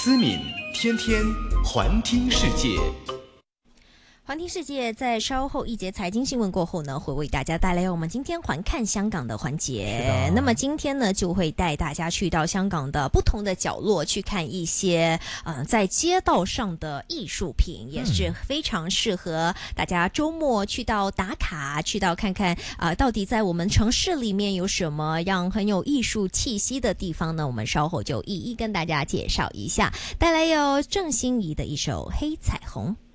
思敏天天环听世界。 环听世界在稍后一节财经新闻过后呢，会为大家带来我们今天环看香港的环节。那么今天呢，就会带大家去到香港的不同的角落，去看一些在街道上的艺术品，也是非常适合大家周末去到打卡，去到看看到底在我们城市里面有什么样很有艺术气息的地方呢？我们稍后就一一跟大家介绍一下。带来有郑欣宜的一首《黑彩虹》。